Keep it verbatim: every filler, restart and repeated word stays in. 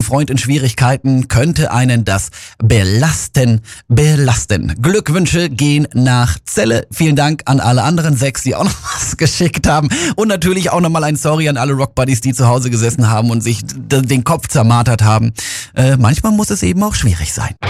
Freund in Schwierigkeiten, könnte einen das belasten, belasten. Glückwünsche gehen nach Celle. Vielen Dank an alle anderen sechs, die auch noch was geschickt haben. Und natürlich auch nochmal ein Sorry an alle Rockbuddies, die zu Hause gesessen haben und sich den Kopf zermartert haben. Äh, manchmal muss es eben auch schwierig sein.